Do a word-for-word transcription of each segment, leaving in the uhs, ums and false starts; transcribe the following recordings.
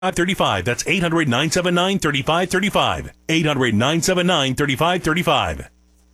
thirty-five. That's eight hundred, nine seven nine, three five three five. eight hundred, nine seven nine, three five three five.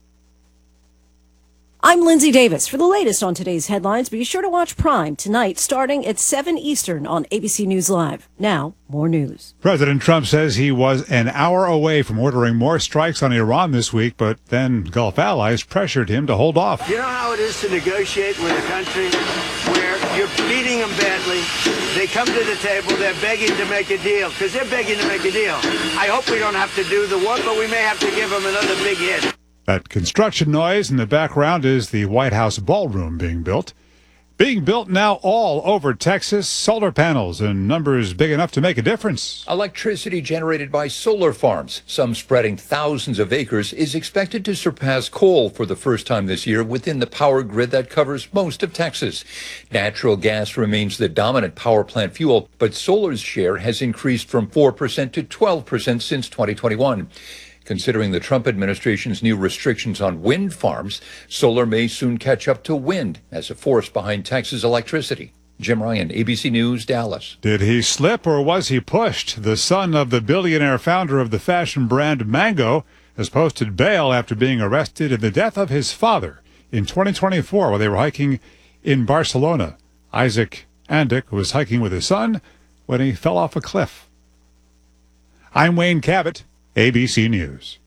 I'm Lindsay Davis. For the latest on today's headlines, be sure to watch Prime tonight starting at seven Eastern on A B C News Live. Now, more news. President Trump says he was an hour away from ordering more strikes on Iran this week, but then Gulf allies pressured him to hold off. You know how it is to negotiate with a country where you're beating them badly. They come to the table, they're begging to make a deal, because they're begging to make a deal. I hope we don't have to do the work, but we may have to give them another big hit. That construction noise in the background is the White House ballroom being built. Being built now all over Texas, solar panels in numbers big enough to make a difference. Electricity generated by solar farms, some spreading thousands of acres, is expected to surpass coal for the first time this year within the power grid that covers most of Texas. Natural gas remains the dominant power plant fuel, but solar's share has increased from four percent to twelve percent since twenty twenty-one. Considering the Trump administration's new restrictions on wind farms, solar may soon catch up to wind as a force behind Texas electricity. Jim Ryan, A B C News, Dallas. Did he slip or was he pushed? The son of the billionaire founder of the fashion brand Mango has posted bail after being arrested in the death of his father in twenty twenty-four while they were hiking in Barcelona. Isaac Andick was hiking with his son when he fell off a cliff. I'm Wayne Cabot, A B C News.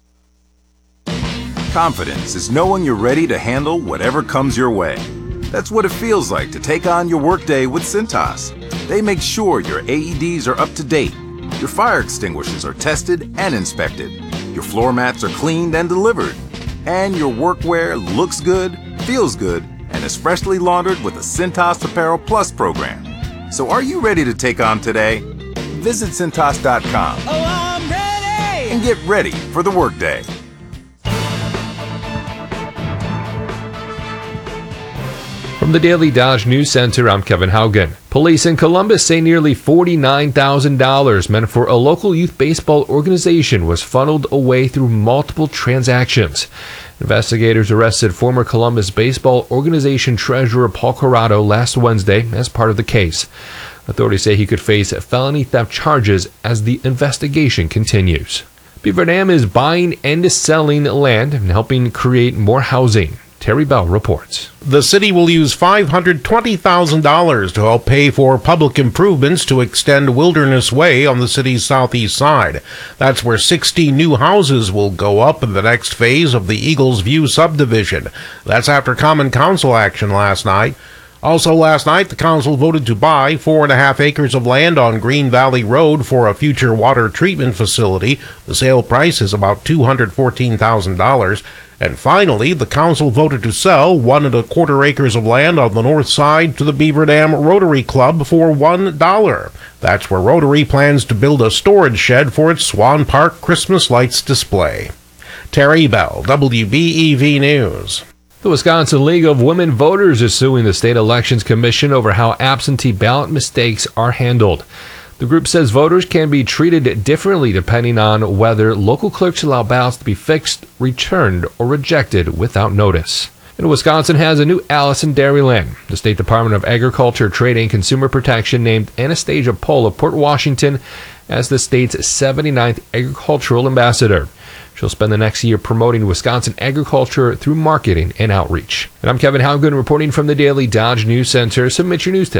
Confidence is knowing you're ready to handle whatever comes your way. That's what it feels like to take on your workday with Cintas. They make sure your A E Ds are up to date, your fire extinguishers are tested and inspected, your floor mats are cleaned and delivered, and your workwear looks good, feels good, and is freshly laundered with the Cintas Apparel Plus program. So are you ready to take on today? Visit Cintas dot com. Oh, I'm ready! And get ready for the workday. From the Daily Dodge News Center, I'm Kevin Haugen. Police in Columbus say nearly forty-nine thousand dollars meant for a local youth baseball organization was funneled away through multiple transactions. Investigators arrested former Columbus baseball organization treasurer Paul Corrado last Wednesday as part of the case. Authorities say he could face felony theft charges as the investigation continues. Beaver Dam is buying and selling land and helping create more housing. Terry Bell reports. The city will use five hundred twenty thousand dollars to help pay for public improvements to extend Wilderness Way on the city's southeast side. That's where sixty new houses will go up in the next phase of the Eagles View subdivision. That's after Common Council action last night. Also last night, the council voted to buy four and a half acres of land on Green Valley Road for a future water treatment facility. The sale price is about two hundred fourteen thousand dollars. And finally, the council voted to sell one and a quarter acres of land on the north side to the Beaver Dam Rotary Club for one dollar. That's where Rotary plans to build a storage shed for its Swan Park Christmas lights display. Terry Bell, W B E V News. The Wisconsin League of Women Voters is suing the State Elections Commission over how absentee ballot mistakes are handled. The group says voters can be treated differently depending on whether local clerks allow ballots to be fixed, returned, or rejected without notice. And Wisconsin has a new Alice in Dairyland. The State Department of Agriculture, Trade, and Consumer Protection named Anastasia Pohl of Port Washington as the state's seventy-ninth agricultural ambassador. She'll spend the next year promoting Wisconsin agriculture through marketing and outreach. And I'm Kevin Haugen reporting from the Daily Dodge News Center. Submit your news tips